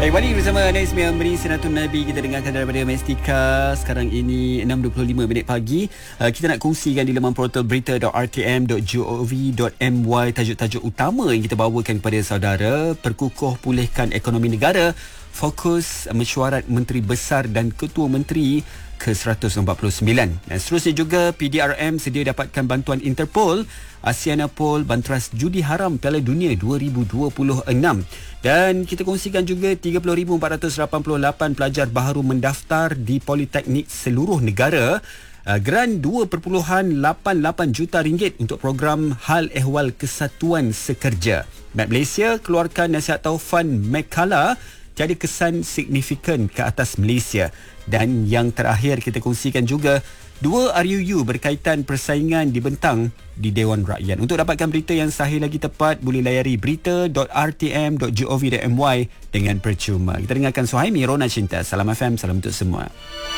Balik bersama Naismi Amri, Sinatun Nabi. Kita dengarkan daripada Mestika. Sekarang ini 6.25 minit pagi. Kita nak kongsikan di laman portal berita.rtm.gov.my tajuk-tajuk utama yang kita bawakan kepada saudara. Perkukuh pulihkan ekonomi negara, fokus mesyuarat Menteri Besar dan Ketua Menteri ke-149. Dan seterusnya juga, PDRM sedia dapatkan bantuan Interpol, Asianapol banteras judi haram Piala Dunia 2026. Dan kita kongsikan juga 30,488 pelajar baharu mendaftar di Politeknik seluruh negara. Geran 2.88 juta ringgit untuk program Hal Ehwal Kesatuan Sekerja. Bank Malaysia keluarkan nasihat taufan Mekala, tiada kesan signifikan ke atas Malaysia. Dan yang terakhir kita kongsikan juga, 2 RUU berkaitan persaingan dibentang di Dewan Rakyat. Untuk dapatkan berita yang sahih lagi tepat, boleh layari berita.rtm.gov.my dengan percuma. Kita dengarkan Suhaimi, Rona Cinta. Salam FM, salam untuk semua.